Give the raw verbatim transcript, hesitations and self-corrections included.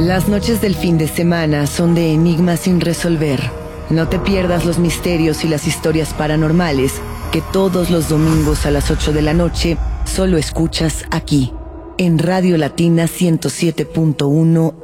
Las noches del fin de semana son de enigmas sin resolver. No te pierdas los misterios y las historias paranormales que todos los domingos a las ocho de la noche solo escuchas aquí, en Radio Latina ciento siete punto uno